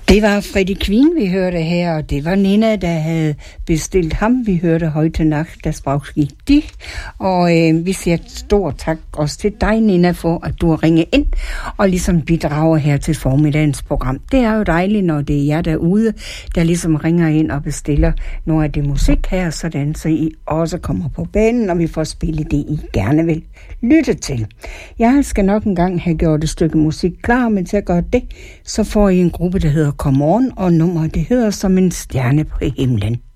Det var Freddie Quinn, vi hørte her, og det var Nina, der havde bestilt ham. Vi hørte Heute Nacht, das brauchst dich. Og vi siger stor tak også til dig, Nina, for at du har ringet ind og ligesom bidrager her til formiddagens program. Det er jo dejligt, når det er jer derude, der ligesom ringer ind og bestiller noget af det musik her, sådan så I også kommer på banen, og vi får spillet det, I gerne vil lytte til. Jeg skal nok engang have gjort et stykke musik klar, men til at gøre det, så får I en gruppe, der hedder Come On, og nummeret det hedder Som en stjerne på himlen.